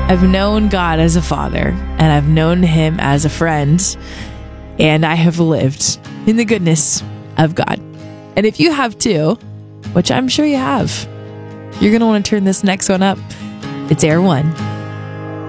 I've known God as a father, and I've known him as a friend, and I have lived in the goodness of God. And if you have too, which I'm sure you have, you're going to want to turn this next one up. It's Air One.